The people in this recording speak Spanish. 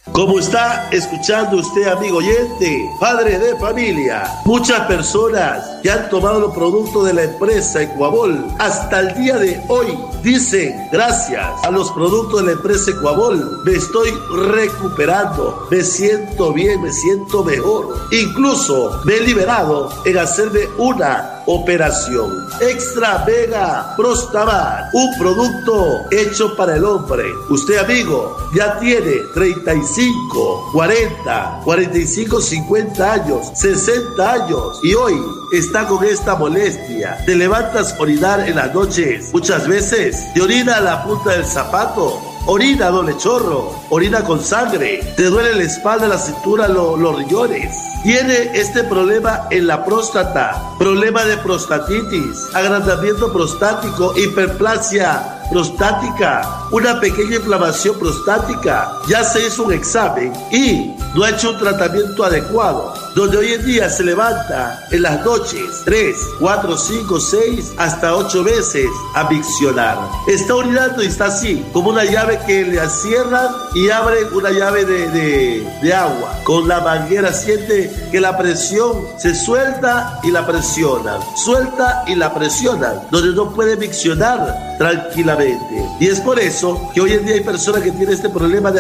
Como está escuchando usted, amigo oyente, padre de familia, muchas personas que han tomado los productos de la empresa Ecuabol hasta el día de hoy dicen: gracias a los productos de la empresa Ecuabol me estoy recuperando, me siento bien, me siento mejor, incluso me he liberado en hacerme una operación. Extra Mega Prostamat, un producto hecho para el hombre. Usted, amigo, ya tiene 35, 40, 45, 50 años, 60 años y hoy está con esta molestia. Te levantas a orinar en las noches, muchas veces te orina la punta del zapato, orina doble chorro, orina con sangre, te duele la espalda, la cintura, los riñones. Tiene este problema en la próstata, problema de prostatitis, agrandamiento prostático, hiperplasia prostática, una pequeña inflamación prostática. Ya se hizo un examen y no ha hecho un tratamiento adecuado, donde hoy en día se levanta en las noches 3, 4, 5, 6, hasta 8 veces a miccionar. Está orinando y está así, como una llave que le cierran y abren una llave de agua. Con la manguera siente que la presión se suelta y la presionan, suelta y la presionan, donde no puede miccionar tranquilamente. Y es por eso que hoy en día hay personas que tienen este problema de